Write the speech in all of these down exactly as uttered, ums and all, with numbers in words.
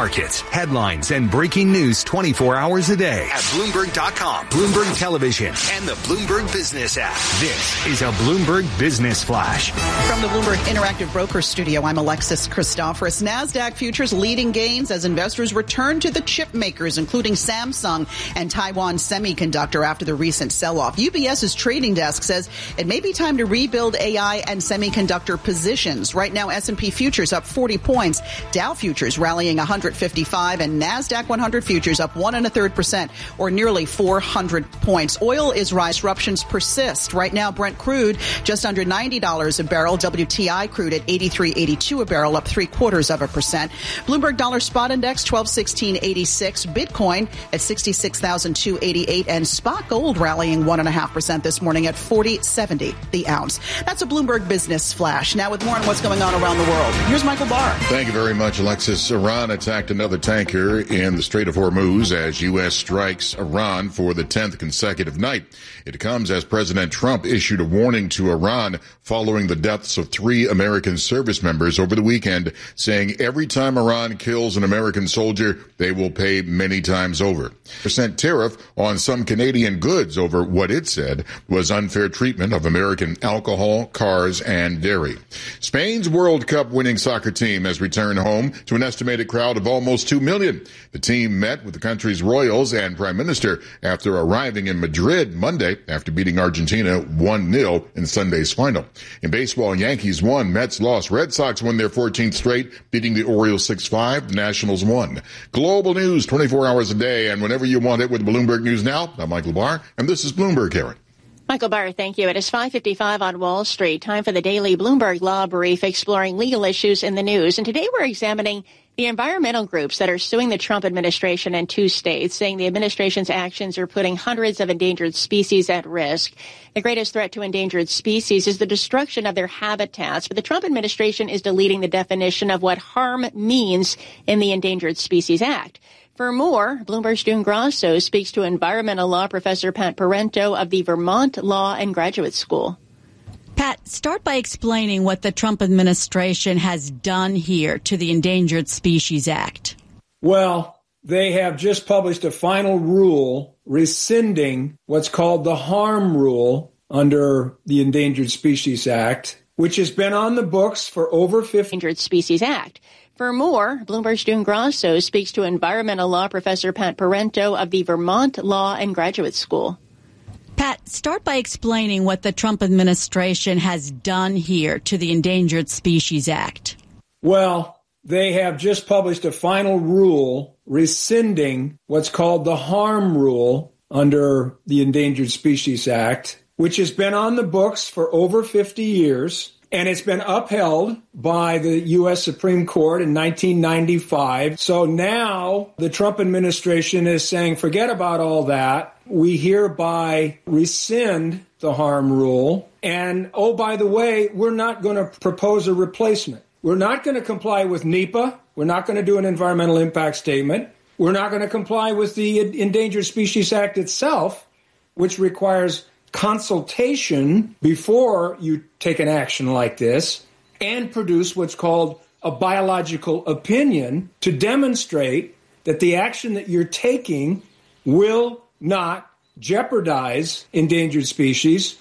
Markets, headlines, and breaking news twenty-four hours a day at Bloomberg dot com, Bloomberg Television, and the Bloomberg Business app. This is a Bloomberg Business Flash. From the Bloomberg Interactive Broker Studio, I'm Alexis Christoforous. NASDAQ futures leading gains as investors return to the chip makers, including Samsung and Taiwan Semiconductor after the recent sell-off. UBS's trading desk says it may be time to rebuild A I and semiconductor positions. Right now, S and P futures up forty points, Dow futures rallying one hundred fifty-five, and NASDAQ one hundred futures up one and a third percent, or nearly four hundred points. Oil is rising. Disruptions persist. Right now, Brent crude just under ninety dollars a barrel. W T I crude at eighty-three eighty-two a barrel, up three quarters of a percent. Bloomberg Dollar Spot Index twelve sixteen eighty-six. Bitcoin at sixty-six thousand two hundred eighty-eight, and spot gold rallying one and a half percent this morning at forty seventy the ounce. That's a Bloomberg Business Flash. Now with more on what's going on around the world, here's Michael Barr. Thank you very much, Alexis. Iran attacked another tanker in the Strait of Hormuz as U S strikes Iran for the tenth consecutive night. It comes as President Trump issued a warning to Iran following the deaths of three American service members over the weekend, saying every time Iran kills an American soldier, they will pay many times over. Percent tariff on some Canadian goods over what it said was unfair treatment of American alcohol, cars, and dairy. Spain's World Cup winning soccer team has returned home to an estimated crowd of almost two million. The team met with the country's royals and prime minister after arriving in Madrid Monday after beating Argentina one nil in Sunday's final. In baseball, Yankees won, Mets lost, Red Sox won their fourteenth straight, beating the Orioles six five. The Nationals won. Global news twenty-four hours a day and whenever you want it with Bloomberg News Now. I'm Michael Barr, and this is Bloomberg, Karen. Michael Barr, thank you. It is five fifty-five on Wall Street. Time for the daily Bloomberg Law Brief, exploring legal issues in the news. And today we're examining the environmental groups that are suing the Trump administration in two states, saying the administration's actions are putting hundreds of endangered species at risk. The greatest threat to endangered species is the destruction of their habitats. But the Trump administration is deleting the definition of what harm means in the Endangered Species Act. For more, Bloomberg's June Grosso speaks to environmental law professor Pat Parento of the Vermont Law and Graduate School. Pat, start by explaining what the Trump administration has done here to the Endangered Species Act. Well, they have just published a final rule rescinding what's called the harm rule under the Endangered Species Act, which has been on the books for over fifty. Endangered Species Act. For more, Bloomberg's June Grosso speaks to environmental law professor Pat Parento of the Vermont Law and Graduate School. Pat, start by explaining what the Trump administration has done here to the Endangered Species Act. Well, they have just published a final rule rescinding what's called the harm rule under the Endangered Species Act, which has been on the books for over fifty years. And it's been upheld by the U S Supreme Court in nineteen ninety-five. So now the Trump administration is saying, forget about all that. We hereby rescind the harm rule. And, oh, by the way, we're not going to propose a replacement. We're not going to comply with NEPA. We're not going to do an environmental impact statement. We're not going to comply with the Endangered Species Act itself, which requires consultation before you take an action like this, and produce what's called a biological opinion to demonstrate that the action that you're taking will not jeopardize endangered species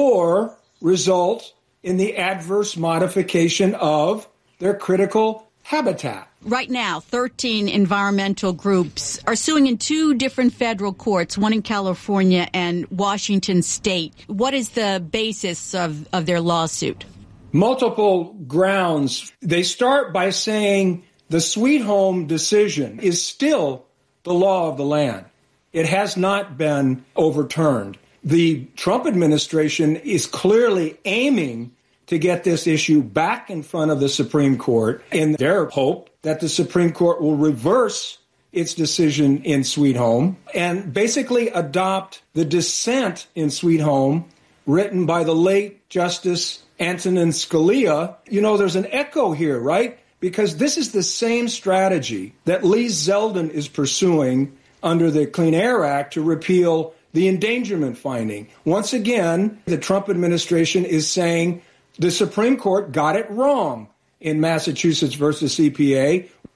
or result in the adverse modification of their critical habitat. Right now, thirteen environmental groups are suing in two different federal courts, one in California and Washington State. What is the basis of, of their lawsuit? Multiple grounds. They start by saying the Sweet Home decision is still the law of the land. It has not been overturned. The Trump administration is clearly aiming to get this issue back in front of the Supreme Court in their hope that the Supreme Court will reverse its decision in Sweet Home and basically adopt the dissent in Sweet Home written by the late Justice Antonin Scalia. You know, there's an echo here, right? Because this is the same strategy that Lee Zeldin is pursuing under the Clean Air Act to repeal the endangerment finding. Once again, the Trump administration is saying the Supreme Court got it wrong in Massachusetts versus E P A.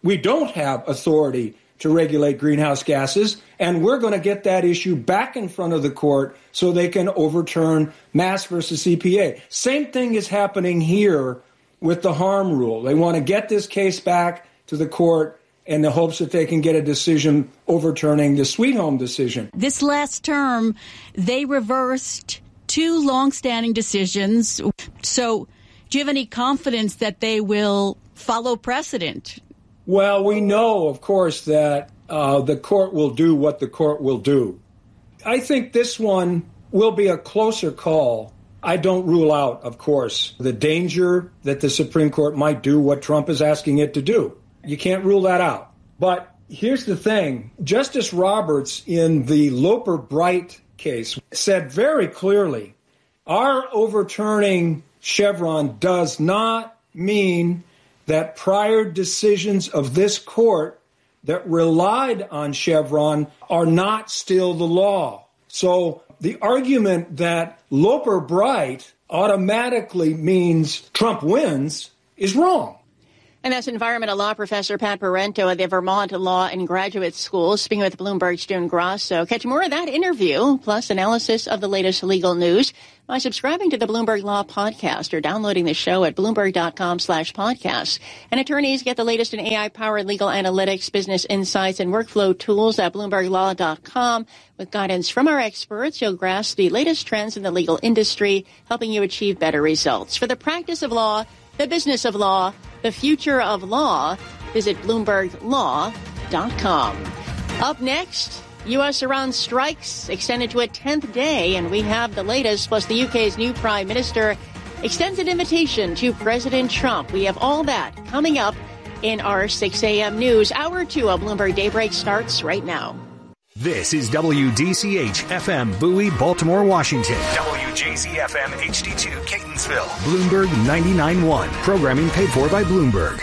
we don't have authority to regulate greenhouse gases, and we're going to get that issue back in front of the court so they can overturn Mass versus E P A. Same thing is happening here with the harm rule. They want to get this case back to the court in the hopes that they can get a decision overturning the Sweet Home decision. This last term, they reversed two longstanding decisions. So do you have any confidence that they will follow precedent? Well, we know, of course, that uh, the court will do what the court will do. I think this one will be a closer call. I don't rule out, of course, the danger that the Supreme Court might do what Trump is asking it to do. You can't rule that out. But here's the thing. Justice Roberts, in the Loper-Bright case, said very clearly, our overturning Chevron does not mean that prior decisions of this court that relied on Chevron are not still the law. So the argument that Loper-Bright automatically means Trump wins is wrong. And that's environmental law professor Pat Parento at the Vermont Law and Graduate School, speaking with Bloomberg's June Grasso. Catch more of that interview, plus analysis of the latest legal news, by subscribing to the Bloomberg Law Podcast or downloading the show at Bloomberg.com slash podcasts. And attorneys get the latest in A I-powered legal analytics, business insights, and workflow tools at Bloomberg Law dot com. With guidance from our experts, you'll grasp the latest trends in the legal industry, helping you achieve better results. For the practice of law, the business of law, the future of law, visit Bloomberg Law dot com. Up next, U S Iran strikes extended to a tenth day, and we have the latest, plus the U K's new Prime Minister extends an invitation to President Trump. We have all that coming up in our six a.m. news. Hour two of Bloomberg Daybreak starts right now. This is W D C H F M Bowie, Baltimore, Washington. W J Z F M H D two, Catonsville. Bloomberg ninety-nine point one. Programming paid for by Bloomberg.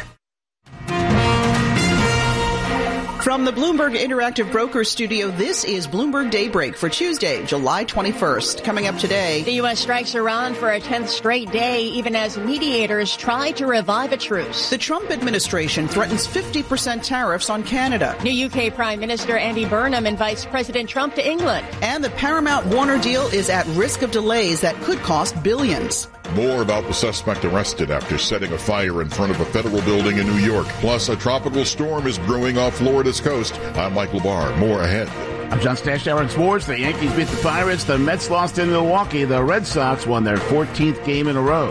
From the Bloomberg Interactive Brokers Studio, this is Bloomberg Daybreak for Tuesday, July twenty-first. Coming up today, the U S strikes Iran for a tenth straight day, even as mediators try to revive a truce. The Trump administration threatens fifty percent tariffs on Canada. New U K Prime Minister Andy Burnham invites President Trump to England. And the Paramount-Warner deal is at risk of delays that could cost billions. More about the suspect arrested after setting a fire in front of a federal building in New York. Plus, a tropical storm is brewing off Florida's coast. I'm Mike LaBar. More ahead. I'm John Stashower in sports. The Yankees beat the Pirates. The Mets lost in Milwaukee. The Red Sox won their fourteenth game in a row.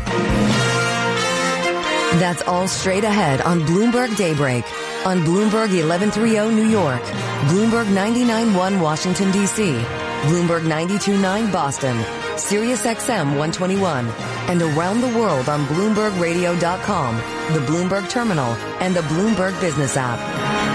That's all straight ahead on Bloomberg Daybreak. On Bloomberg eleven thirty New York, Bloomberg ninety-nine point one Washington, D C, Bloomberg ninety-two point nine Boston, Sirius X M one twenty-one, and around the world on Bloomberg Radio dot com, the Bloomberg Terminal, and the Bloomberg Business app.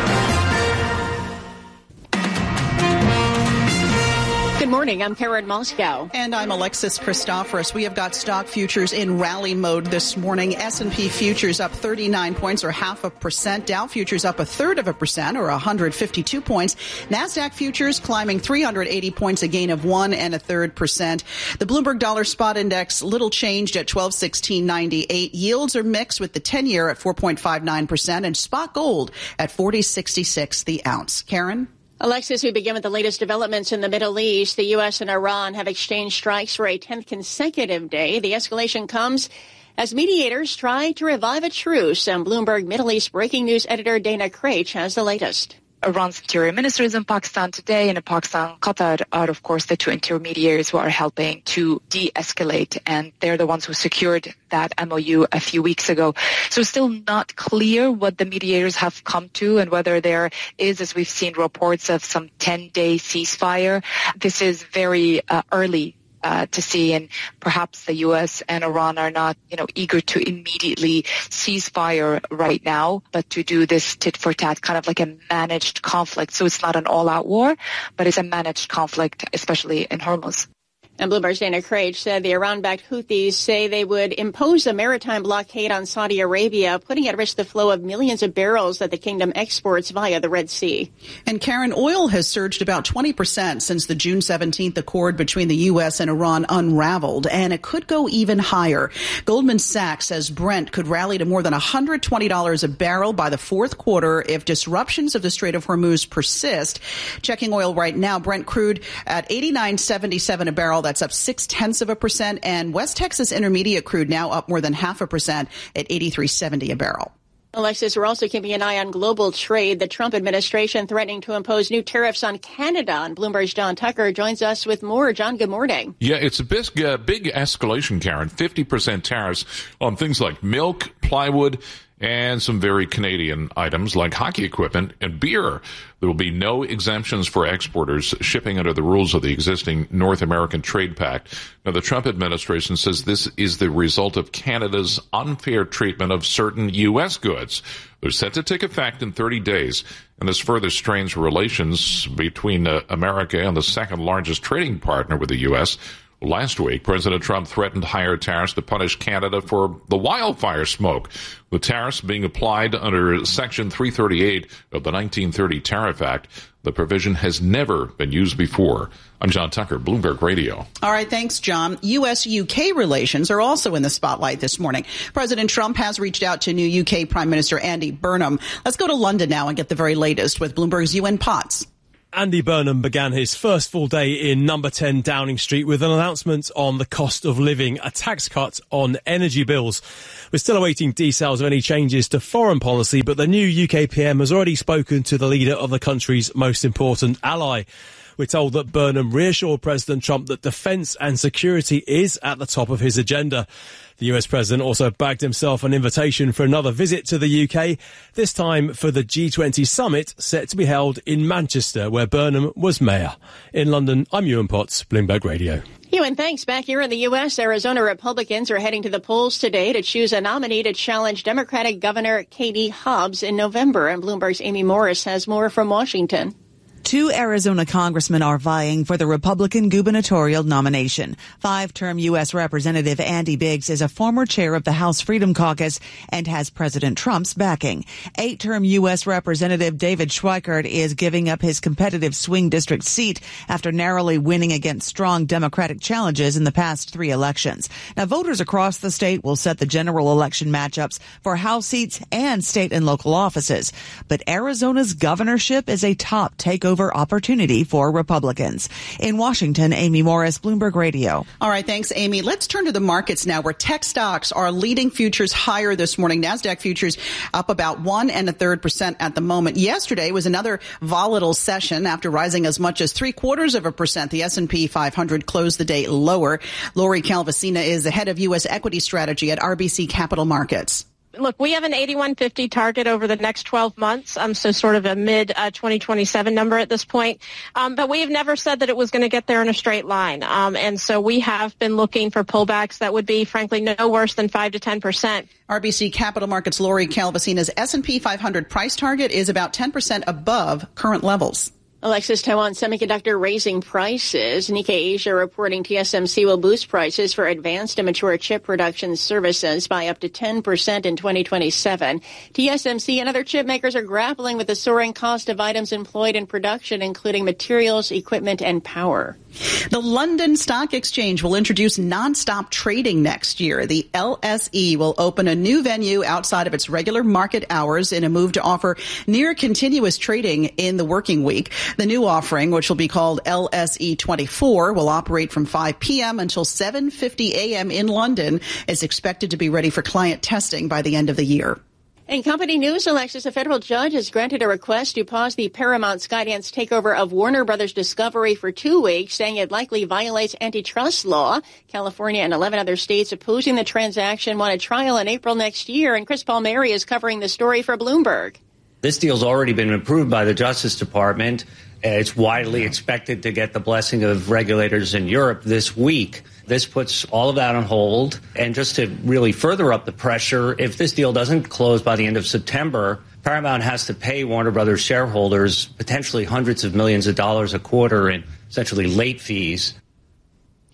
Good morning. I'm Karen Moscow. And I'm Alexis Christoforous. We have got stock futures in rally mode this morning. S and P futures up thirty-nine points or half a percent. Dow futures up a third of a percent or one hundred fifty-two points. NASDAQ futures climbing three hundred eighty points, a gain of one and a third percent. The Bloomberg Dollar Spot Index little changed at twelve sixteen ninety-eight. Yields are mixed with the ten-year at four point five nine percent and spot gold at forty sixty-six the ounce. Karen? Alexis, we begin with the latest developments in the Middle East. The U S and Iran have exchanged strikes for a tenth consecutive day. The escalation comes as mediators try to revive a truce. And Bloomberg Middle East breaking news editor Dana Craich has the latest. Iran's interior minister is in Pakistan today, and in Pakistan, Qatar are, of course, the two intermediaries who are helping to de-escalate, and they're the ones who secured that M O U a few weeks ago. So still not clear what the mediators have come to and whether there is, as we've seen reports of some ten-day ceasefire. This is very uh, early Uh, to see, and perhaps the U S and Iran are not, you know, eager to immediately cease fire right now, but to do this tit for tat, kind of like a managed conflict. So it's not an all-out war, but it's a managed conflict, especially in Hormuz. And Bloomberg's Dana Craig said the Iran-backed Houthis say they would impose a maritime blockade on Saudi Arabia, putting at risk the flow of millions of barrels that the kingdom exports via the Red Sea. And Karen, oil has surged about twenty percent since the June seventeenth accord between the U S and Iran unraveled, and it could go even higher. Goldman Sachs says Brent could rally to more than one hundred twenty dollars a barrel by the fourth quarter if disruptions of the Strait of Hormuz persist. Checking oil right now, Brent crude at eighty-nine seventy-seven a barrel. That's up six tenths of a percent. And West Texas Intermediate crude now up more than half a percent at eighty-three seventy a barrel. Alexis, we're also keeping an eye on global trade. The Trump administration threatening to impose new tariffs on Canada. And Bloomberg's John Tucker joins us with more. John, good morning. Yeah, it's a big, uh, big escalation, Karen. fifty percent tariffs on things like milk, plywood, and some very Canadian items like hockey equipment and beer. There will be no exemptions for exporters shipping under the rules of the existing North American Trade Pact. Now, the Trump administration says this is the result of Canada's unfair treatment of certain U S goods. They're set to take effect in thirty days, and this further strains relations between uh, America and the second largest trading partner with the U S. Last week, President Trump threatened higher tariffs to punish Canada for the wildfire smoke. The tariffs being applied under Section three thirty-eight of the nineteen thirty Tariff Act. The provision has never been used before. I'm John Tucker, Bloomberg Radio. All right, thanks, John. U S U K relations are also in the spotlight this morning. President Trump has reached out to new U K Prime Minister Andy Burnham. Let's go to London now and get the very latest with Bloomberg's Ewan Potts. Andy Burnham began his first full day in number ten Downing Street with an announcement on the cost of living, a tax cut on energy bills. We're still awaiting details of any changes to foreign policy, but the new U K P M has already spoken to the leader of the country's most important ally. We're told that Burnham reassured President Trump that defence and security is at the top of his agenda. The U S president also bagged himself an invitation for another visit to the U K, this time for the G twenty summit set to be held in Manchester, where Burnham was mayor. In London, I'm Ewan Potts, Bloomberg Radio. Ewan, thanks. Back here in the U S, Arizona Republicans are heading to the polls today to choose a nominee to challenge Democratic Governor Katie Hobbs in November. And Bloomberg's Amy Morris has more from Washington. Two Arizona congressmen are vying for the Republican gubernatorial nomination. Five-term U S Representative Andy Biggs is a former chair of the House Freedom Caucus and has President Trump's backing. Eight-term U S Representative David Schweikert is giving up his competitive swing district seat after narrowly winning against strong Democratic challenges in the past three elections. Now, voters across the state will set the general election matchups for House seats and state and local offices. But Arizona's governorship is a top takeover opportunity for Republicans. In Washington, Amy Morris, Bloomberg Radio. All right, thanks, Amy. Let's turn to the markets now, where tech stocks are leading futures higher this morning. NASDAQ futures up about one and a third percent at the moment. Yesterday was another volatile session after rising as much as three quarters of a percent. The S and P five hundred closed the day lower. Lori Calvasina is the head of U S equity strategy at R B C Capital Markets. Look, we have an eighty-one fifty target over the next twelve months, um, so sort of a mid uh, twenty twenty-seven number at this point. Um, but we've never said that it was going to get there in a straight line. Um, and so we have been looking for pullbacks that would be, frankly, no worse than five to ten percent. R B C Capital Markets' Lori Calvasina's S and P five hundred price target is about ten percent above current levels. Alexis, Taiwan Semiconductor raising prices. Nikkei Asia reporting T S M C will boost prices for advanced and mature chip production services by up to ten percent in twenty twenty-seven. T S M C and other chip makers are grappling with the soaring cost of items employed in production, including materials, equipment, and power. The London Stock Exchange will introduce non-stop trading next year. The L S E will open a new venue outside of its regular market hours in a move to offer near continuous trading in the working week. The new offering, which will be called L S E twenty-four, will operate from five p.m. until seven fifty a.m. in London. It's expected to be ready for client testing by the end of the year. In company news, Alexis, a federal judge has granted a request to pause the Paramount Skydance takeover of Warner Brothers Discovery for two weeks, saying it likely violates antitrust law. California and eleven other states opposing the transaction want a trial in April next year, and Chris Palmieri is covering the story for Bloomberg. This deal's already been approved by the Justice Department. It's widely expected to get the blessing of regulators in Europe this week. This puts all of that on hold. And just to really further up the pressure, if this deal doesn't close by the end of September, Paramount has to pay Warner Brothers shareholders potentially hundreds of millions of dollars a quarter in essentially late fees.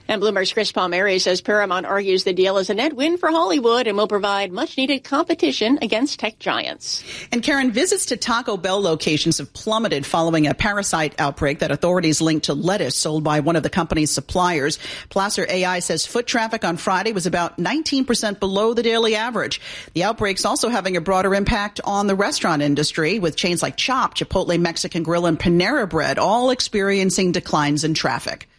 And Bloomberg's Chris Palmieri says Paramount argues the deal is a net win for Hollywood and will provide much-needed competition against tech giants. And Karen, visits to Taco Bell locations have plummeted following a parasite outbreak that authorities linked to lettuce sold by one of the company's suppliers. Placer A I says foot traffic on Friday was about nineteen percent below the daily average. The outbreak's also having a broader impact on the restaurant industry, with chains like Chop, Chipotle Mexican Grill, and Panera Bread all experiencing declines in traffic.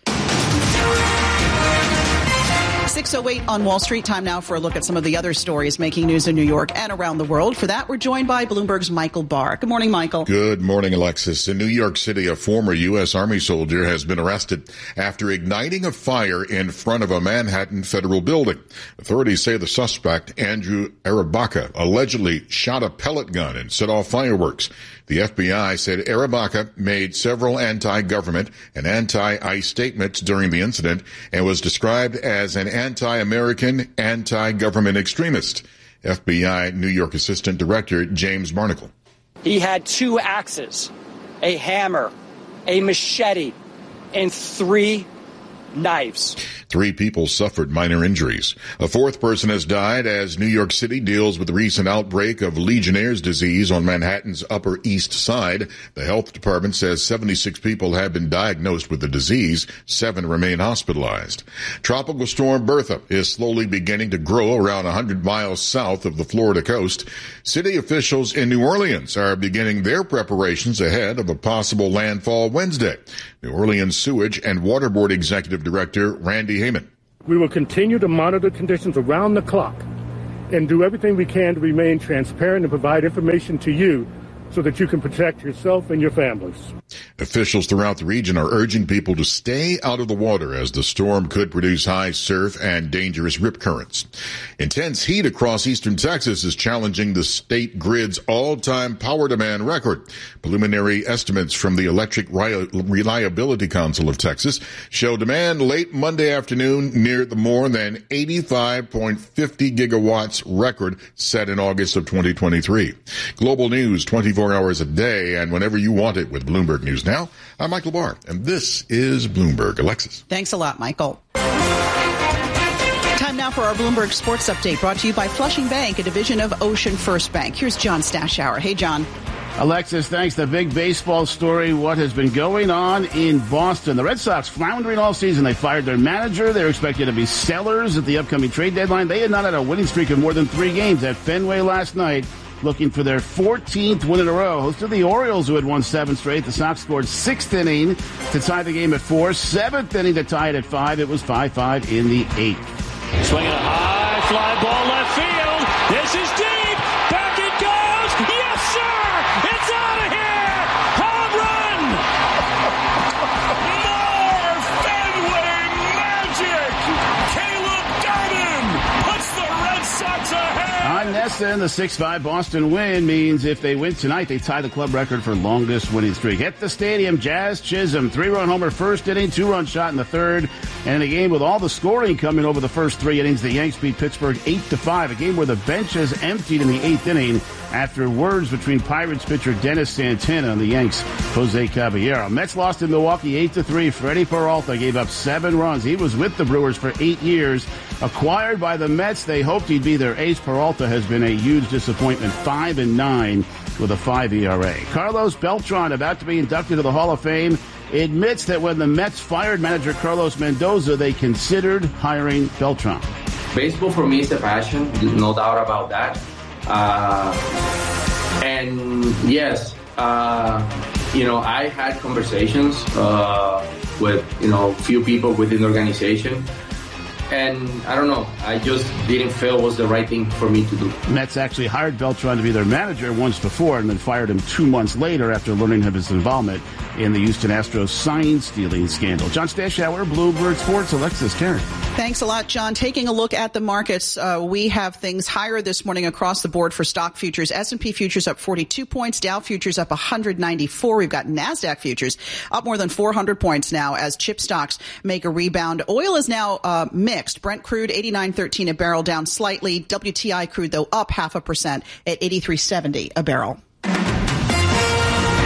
six oh eight on Wall Street. Time now for a look at some of the other stories making news in New York and around the world. For that, we're joined by Bloomberg's Michael Barr. Good morning, Michael. Good morning, Alexis. In New York City, a former U S. Army soldier has been arrested after igniting a fire in front of a Manhattan federal building. Authorities say the suspect, Andrew Arabaka, allegedly shot a pellet gun and set off fireworks. The F B I said Arabaka made several anti-government and anti-ICE statements during the incident and was described as an anti-American, anti-government extremist. F B I New York Assistant Director James Barnacle. He had two axes, a hammer, a machete, and three knives. Three people suffered minor injuries. A fourth person has died as New York City deals with the recent outbreak of Legionnaire's disease on Manhattan's Upper East Side. The health department says seventy-six people have been diagnosed with the disease. Seven remain hospitalized. Tropical storm Bertha is slowly beginning to grow around one hundred miles south of the Florida coast. City officials in New Orleans are beginning their preparations ahead of a possible landfall Wednesday. New Orleans Sewage and Water Board Executive Director Randy Heyman. We will continue to monitor conditions around the clock and do everything we can to remain transparent and provide information to you so that you can protect yourself and your families. Officials throughout the region are urging people to stay out of the water as the storm could produce high surf and dangerous rip currents. Intense heat across eastern Texas is challenging the state grid's all-time power demand record. Preliminary estimates from the Electric Reliability Council of Texas show demand late Monday afternoon near the more than eighty-five point five zero gigawatts record set in August of twenty twenty-three. Global news twenty-four hours a day and whenever you want it with Bloomberg News Now. I'm Michael Barr, and this is Bloomberg. Alexis. Thanks a lot, Michael. Time now for our Bloomberg Sports Update, brought to you by Flushing Bank, a division of Ocean First Bank. Here's John Stashower. Hey, John. Alexis, thanks. The big baseball story, what has been going on in Boston. The Red Sox floundering all season. They fired their manager. They're expected to be sellers at the upcoming trade deadline. They had not had a winning streak of more than three games at Fenway last night, looking for their fourteenth win in a row. Hosted the Orioles, who had won seven straight. The Sox scored sixth inning to tie the game at four. Seventh inning to tie it at five. It was five five in the eighth. Swinging a high fly ball left field. This is deep. Back it goes. Yes, sir. It's out of here. Home run. More Fenway magic. Caleb Gordon puts the Red Sox ahead. On Nesson, the six five Boston win means if they win tonight, they tie the club record for longest winning streak. At the stadium, Jazz Chisholm, three-run homer first inning, two-run shot in the third. And in a game with all the scoring coming over the first three innings, the Yanks beat Pittsburgh eight to five, a game where the bench has emptied in the eighth inning after words between Pirates pitcher Dennis Santana and the Yanks' Jose Caballero. Mets lost in Milwaukee eight to three. Freddie Peralta gave up seven runs. He was with the Brewers for eight years. Acquired by the Mets, they hoped he'd be their ace. Peralta has been a huge disappointment, five and nine with a five E R A. Carlos Beltran, about to be inducted to the Hall of Fame, admits that when the Mets fired manager Carlos Mendoza, they considered hiring Beltran. Baseball for me is a passion, no doubt about that. Uh, and yes, uh, you know, I had conversations uh, with, you know, few people within the organization. And I don't know, I just didn't feel it was the right thing for me to do. Mets actually hired Beltran to be their manager once before and then fired him two months later after learning of his involvement in the Houston Astros sign-stealing scandal. John Stashower, Bloomberg Sports. Alexis Karen. Thanks a lot, John. Taking a look at the markets, uh, we have things higher this morning across the board for stock futures. S and P futures up forty-two points, Dow futures up one hundred ninety-four. We've got NASDAQ futures up more than four hundred points now as chip stocks make a rebound. Oil is now uh, mixed. Brent crude eighty-nine thirteen a barrel, down slightly. W T I crude, though, up half a percent at eighty-three seventy a barrel.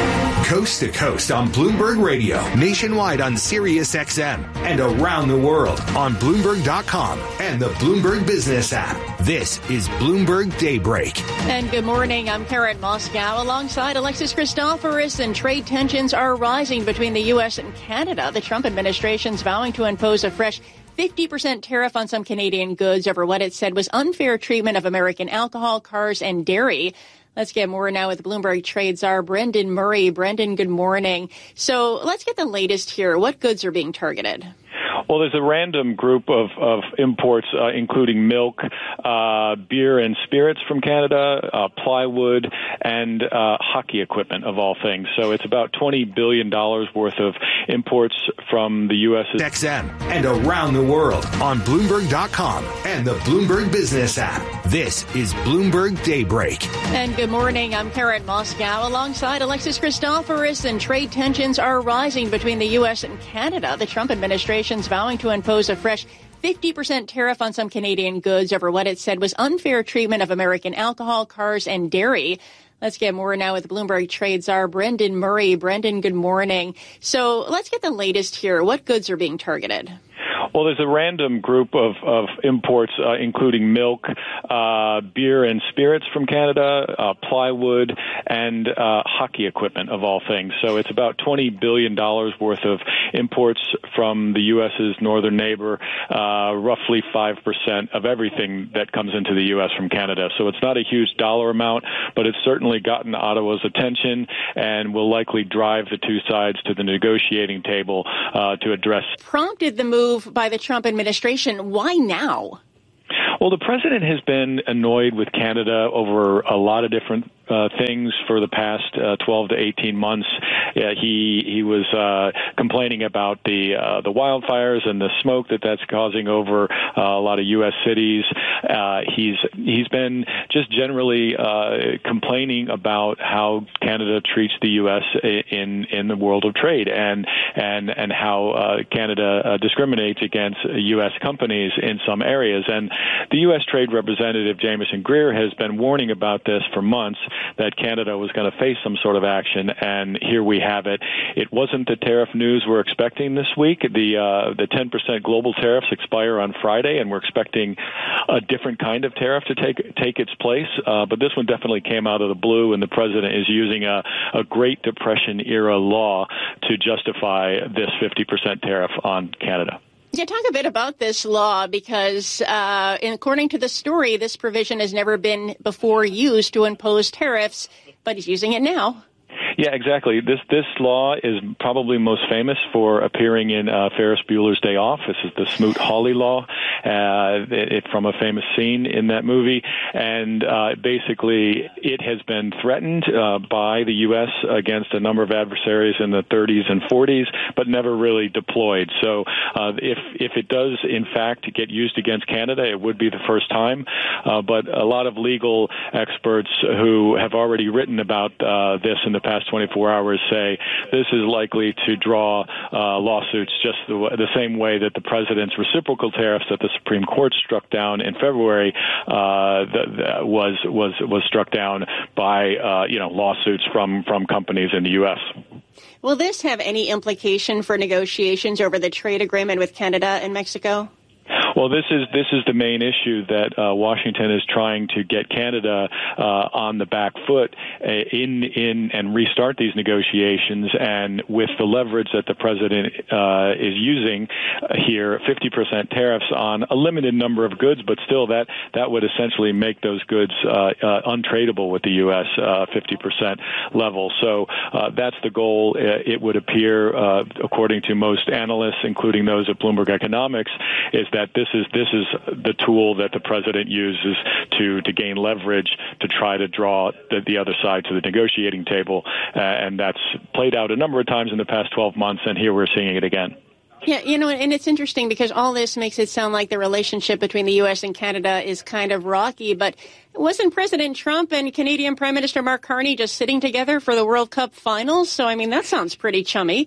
Coast to coast on Bloomberg Radio, nationwide on Sirius X M, and around the world on Bloomberg dot com and the Bloomberg Business app. This is Bloomberg Daybreak. And good morning. I'm Karen Moscow alongside Alexis Christoforous, and trade tensions are rising between the U S and Canada. The Trump administration's vowing to impose a fresh fifty percent tariff on some Canadian goods over what it said was unfair treatment of American alcohol, cars, and dairy. Let's get more now with Bloomberg trade czar Brendan Murray. Brendan, good morning. So let's get the latest here. What goods are being targeted? Well, there's a random group of, of imports, uh, including milk, uh, beer and spirits from Canada, uh, plywood, and uh, hockey equipment, of all things. So it's about twenty billion dollars worth of imports from the U S X M and around the world on Bloomberg dot com and the Bloomberg Business app. This is Bloomberg Daybreak. And good morning. I'm Karen Moscow alongside Alexis Christoforous, and trade tensions are rising between the U S and Canada. The Trump administration's vowing to impose a fresh fifty percent tariff on some Canadian goods over what it said was unfair treatment of American alcohol, cars, and dairy. Let's get more now with Bloomberg trade czar Brendan Murray. Brendan, good morning. So let's get the latest here. What goods are being targeted? Well, there's a random group of, of imports, uh, including milk, uh, beer and spirits from Canada, uh, plywood, and uh, hockey equipment, of all things. So it's about twenty billion dollars worth of imports from the U S's northern neighbor, uh, roughly five percent of everything that comes into the U S from Canada. So it's not a huge dollar amount, but it's certainly gotten Ottawa's attention and will likely drive the two sides to the negotiating table uh, to address. Prompted the move by the Trump administration. Why now? Well, the president has been annoyed with Canada over a lot of different uh, things for the past uh, twelve to eighteen months. Uh, he he was uh, complaining about the uh, the wildfires and the smoke that that's causing over uh, a lot of U S cities. Uh, he's he's been just generally uh, complaining about how Canada treats the U S in in the world of trade, and and and how uh, Canada uh, discriminates against U S companies in some areas. And the U S Trade Representative Jamieson Greer has been warning about this for months, that Canada was going to face some sort of action, and here we have it. It wasn't the tariff news we're expecting this week. The uh, the ten percent global tariffs expire on Friday, and we're expecting a different kind of tariff to take take its place. Uh, but this one definitely came out of the blue, and the president is using a, a Great Depression-era law to justify this fifty percent tariff on Canada. Yeah, talk a bit about this law, because uh, according to the story, this provision has never been before used to impose tariffs, but he's using it now. Yeah, exactly. This this law is probably most famous for appearing in uh, Ferris Bueller's Day Off. This is the Smoot-Hawley law, uh, it, it, from a famous scene in that movie. And uh, basically, it has been threatened uh, by the U S against a number of adversaries in the thirties and forties, but never really deployed. So uh, if if it does, in fact, get used against Canada, it would be the first time. Uh, but a lot of legal experts who have already written about uh, this in the past twenty-four hours say this is likely to draw uh, lawsuits just the, the same way that the president's reciprocal tariffs that the Supreme Court struck down in February uh, the, the, was was was struck down by uh, you know lawsuits from from companies in the U S. Will this have any implication for negotiations over the trade agreement with Canada and Mexico? Well, this is this is the main issue that uh, Washington is trying to get Canada uh, on the back foot uh, in in and restart these negotiations. And with the leverage that the president uh, is using here, fifty percent tariffs on a limited number of goods, but still that that would essentially make those goods uh, uh, untradeable with the U S uh, fifty percent level. So uh, that's the goal. It would appear, uh, according to most analysts, including those at Bloomberg Economics, is that this is this is the tool that the president uses to to gain leverage to try to draw the, the other side to the negotiating table, uh, and that's played out a number of times in the past twelve months, and here we're seeing it again. Yeah, you know, and it's interesting because all this makes it sound like the relationship between the U S and Canada is kind of rocky, but wasn't President Trump and Canadian Prime Minister Mark Carney just sitting together for the World Cup finals? So, I mean, that sounds pretty chummy.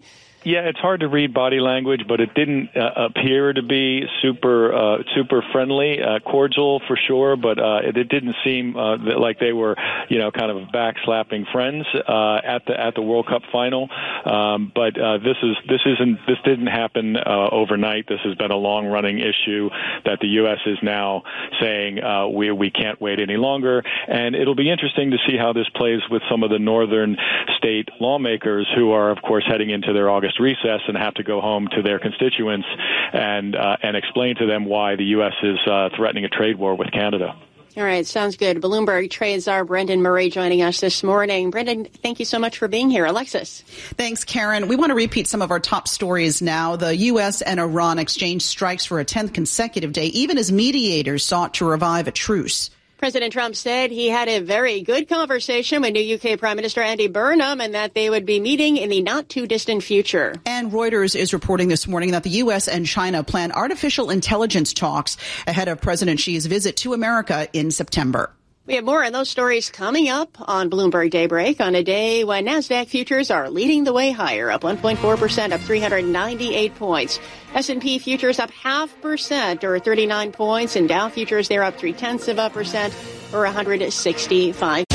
Yeah, it's hard to read body language, but it didn't uh, appear to be super uh, super friendly, uh, cordial for sure, but uh, it, it didn't seem uh, like they were, you know, kind of backslapping friends uh, at the at the World Cup final. Um, but uh, this is this isn't this didn't happen uh, overnight. This has been a long running issue that the U S is now saying uh, we we can't wait any longer, and it'll be interesting to see how this plays with some of the northern state lawmakers who are, of course, heading into their August recess and have to go home to their constituents and uh, and explain to them why the U S is uh, threatening a trade war with Canada. All right, sounds good. Bloomberg trade czar Brendan Murray joining us this morning. Brendan, thank you so much for being here. Alexis. Thanks, Karen. We want to repeat some of our top stories now. The U S and Iran exchanged strikes for a tenth consecutive day, even as mediators sought to revive a truce. President Trump said he had a very good conversation with new U K Prime Minister Andy Burnham and that they would be meeting in the not-too-distant future. And Reuters is reporting this morning that the U S and China plan artificial intelligence talks ahead of President Xi's visit to America in September. We have more on those stories coming up on Bloomberg Daybreak on a day when NASDAQ futures are leading the way higher, up one point four percent, up three hundred ninety-eight points. S and P futures up half percent or thirty-nine points, and Dow futures, they're up three-tenths of a percent or one hundred sixty-five